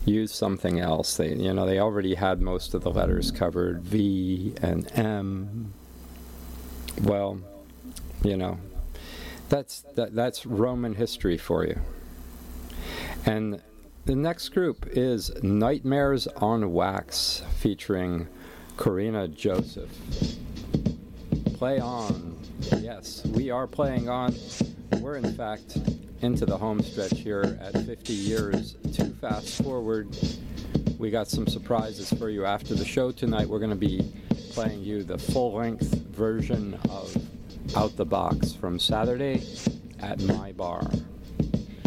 use something else. They already had most of the letters covered, V and M. Well, that's Roman history for you. And the next group is Nightmares on Wax, featuring Corina Joseph. Play on. Yes, we are playing on. We're in fact into the home stretch here at 50 years too fast forward. We got some surprises for you after the show tonight. We're going to be playing you the full-length version of Out the Box from Saturday at my bar.